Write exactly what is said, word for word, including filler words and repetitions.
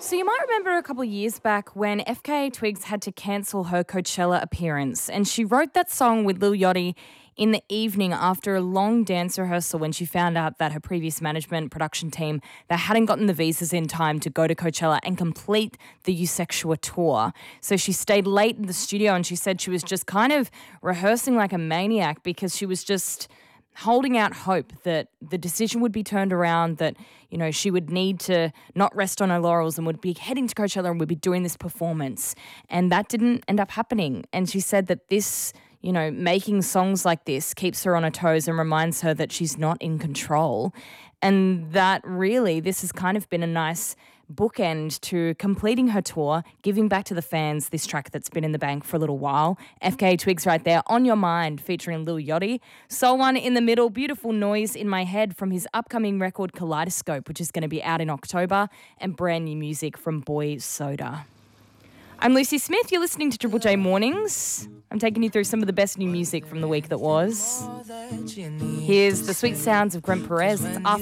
So you might remember a couple of years back when F K A Twigs had to cancel her Coachella appearance, and she wrote that song with Lil Yachty in the evening after a long dance rehearsal when she found out that her previous management production team, they hadn't gotten the visas in time to go to Coachella and complete the Eusexua tour. So she stayed late in the studio, and she said she was just kind of rehearsing like a maniac because she was just holding out hope that the decision would be turned around, that, you know, she would need to not rest on her laurels and would be heading to Coachella and would be doing this performance. And that didn't end up happening. And she said that this, you know, making songs like this keeps her on her toes and reminds her that she's not in control. And that really, this has kind of been a nice bookend to completing her tour, giving back to the fans this track that's been in the bank for a little while. F K A Twigs right there, On Your Mind, featuring Lil Yachty. Soul One in the middle, Beautiful Noise in My Head from his upcoming record Kaleidoscope, which is going to be out in October, and brand new music from Boy Soda. I'm Lucy Smith. You're listening to Triple J Mornings. I'm taking you through some of the best new music from the week that was. Here's the sweet sounds of Grant Perez. It's after